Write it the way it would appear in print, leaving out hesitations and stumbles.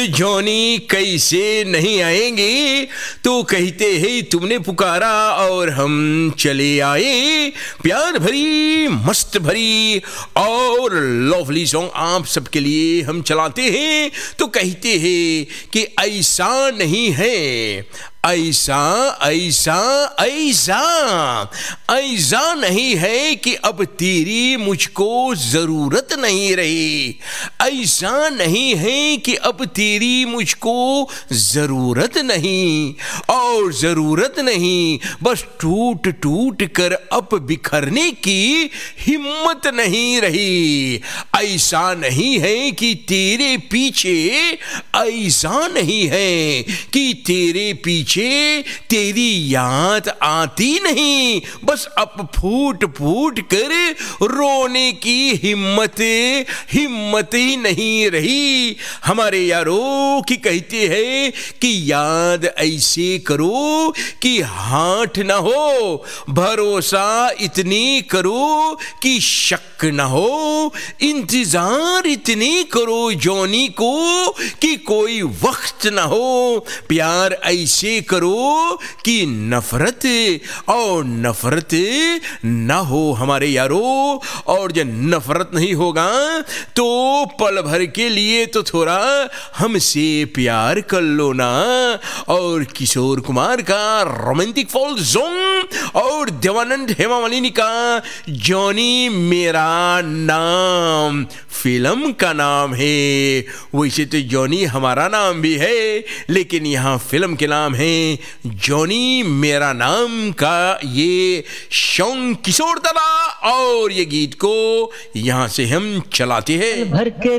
तो जॉनी कैसे नहीं आएंगे, तो कहते हैं तुमने पुकारा और हम चले आए। प्यार भरी मस्त भरी और लवली सॉन्ग आप सबके लिए हम चलाते हैं। तो कहते हैं कि ऐसा नहीं है, ऐसा ऐसा ऐसा ऐसा नहीं है कि अब तेरी मुझको जरूरत नहीं रही। ऐसा नहीं है कि अब तेरी मुझको जरूरत नहीं, और जरूरत नहीं, बस टूट टूट कर अब बिखरने की हिम्मत नहीं रही। ऐसा नहीं है कि तेरे पीछे, ऐसा नहीं है कि तेरे पीछे तेरी याद आती नहीं, बस अब फूट फूट कर रोने की हिम्मत ही नहीं रही। हमारे यारों की कहते हैं कि याद ऐसे करो कि हाथ ना हो, भरोसा इतनी करो कि शक ना हो, इंतजार इतनी करो जॉनी को कि कोई वक्त ना हो, प्यार ऐसे करो कि नफरत और नफरत ना हो हमारे यारों। और जब नफरत नहीं होगा तो पल भर के लिए तो थोड़ा हमसे प्यार कर लो ना। और किशोर कुमार का रोमांटिक फॉल सॉन्ग और देवानंद हेमा मालिनी का जॉनी मेरा नाम फिल्म का नाम है। वैसे तो जॉनी हमारा नाम भी है, लेकिन यहाँ फिल्म के नाम है जॉनी मेरा नाम का ये सॉन्ग किशोर दादा, और ये गीत को यहाँ से हम चलाते हैं। भर के